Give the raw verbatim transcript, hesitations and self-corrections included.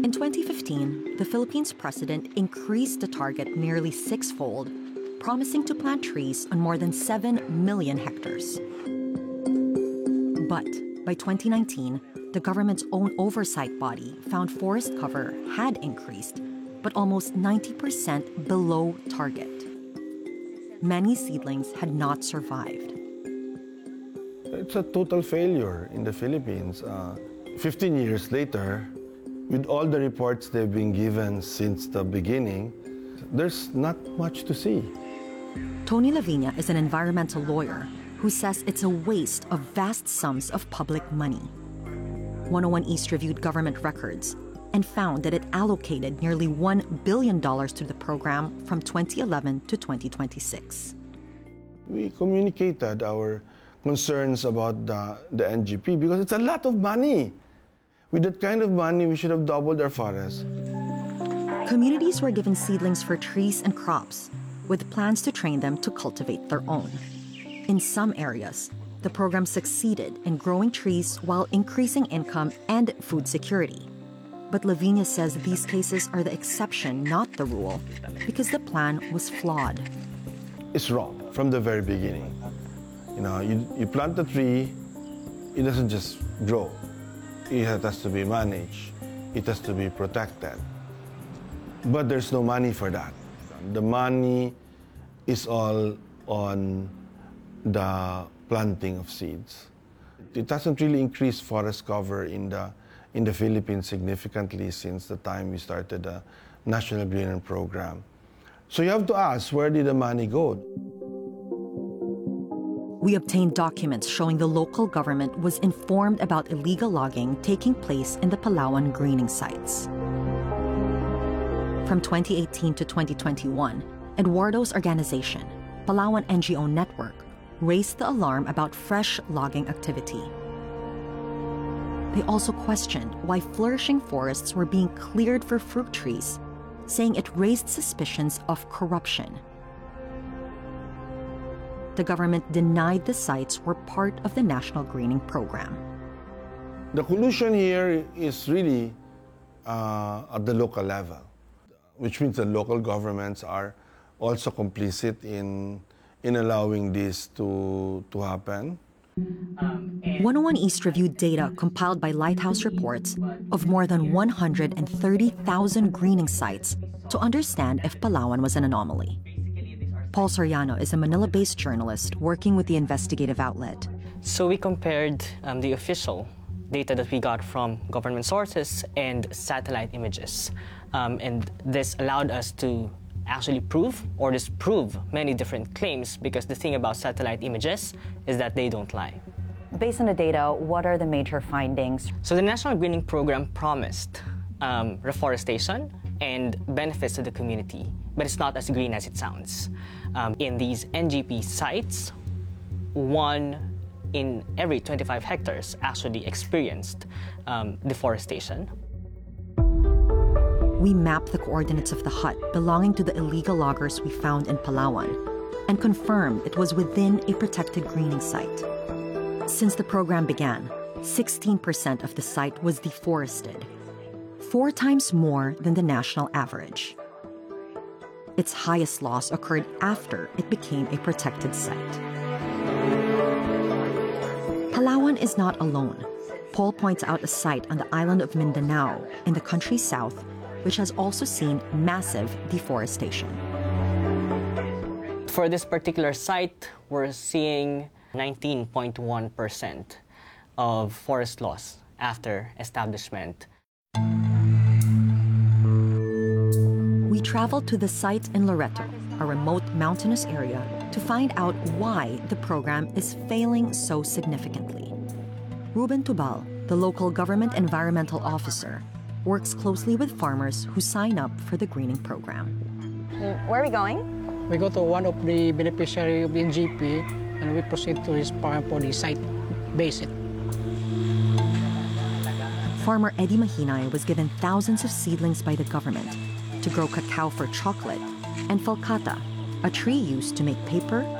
In twenty fifteen, the Philippines president increased the target nearly sixfold, promising to plant trees on more than seven million hectares. But by twenty nineteen, the government's own oversight body found forest cover had increased, but almost ninety percent below target. Many seedlings had not survived. It's a total failure in the Philippines. Uh, fifteen years later, with all the reports they've been given since the beginning, there's not much to see. Tony Lavinia is an environmental lawyer who says it's a waste of vast sums of public money. one oh one East reviewed government records and found that it allocated nearly one billion dollars to the program from twenty eleven to twenty twenty-six. We communicated our concerns about the, the N G P because it's a lot of money. With that kind of money, we should have doubled our forests. Communities were given seedlings for trees and crops, with plans to train them to cultivate their own. In some areas, the program succeeded in growing trees while increasing income and food security. But Lavinia says these cases are the exception, not the rule, because the plan was flawed. It's wrong from the very beginning. You know, you, you plant a tree, it doesn't just grow. It has to be managed. It has to be protected. But there's no money for that. The money is all on the planting of seeds. It hasn't really increased forest cover in the, in the Philippines significantly since the time we started the National Greening Program. So you have to ask, where did the money go? We obtained documents showing the local government was informed about illegal logging taking place in the Palawan greening sites. From twenty eighteen to twenty twenty-one, Eduardo's organization, Palawan N G O Network, raised the alarm about fresh logging activity. They also questioned why flourishing forests were being cleared for fruit trees, saying it raised suspicions of corruption. The government denied the sites were part of the National Greening Program. The collusion here is really uh, at the local level, which means the local governments are also complicit in, in allowing this to, to happen. one oh one East reviewed data compiled by Lighthouse Reports of more than one hundred thirty thousand greening sites to understand if Palawan was an anomaly. Paul Soriano is a Manila-based journalist working with the investigative outlet. So we compared um, the official data that we got from government sources and satellite images. Um, and this allowed us to actually prove or disprove many different claims, because the thing about satellite images is that they don't lie. Based on the data, what are the major findings? So the National Greening Program promised um, reforestation and benefits to the community, but it's not as green as it sounds. Um, in these N G P sites, one in every twenty-five hectares actually experienced um, deforestation. We mapped the coordinates of the hut belonging to the illegal loggers we found in Palawan and confirmed it was within a protected greening site. Since the program began, sixteen percent of the site was deforested, four times more than the national average. Its highest loss occurred after it became a protected site. Palawan is not alone. Paul points out a site on the island of Mindanao in the country's south, which has also seen massive deforestation. For this particular site, we're seeing nineteen point one percent of forest loss after establishment. We traveled to the site in Loreto, a remote mountainous area, to find out why the program is failing so significantly. Ruben Tubal, the local government environmental officer, works closely with farmers who sign up for the greening program. Where are we going? We go to one of the beneficiaries of the N G P and we proceed to his farm for the site visit. Farmer Eddie Mahinay was given thousands of seedlings by the government to grow cacao for chocolate and falcata, a tree used to make paper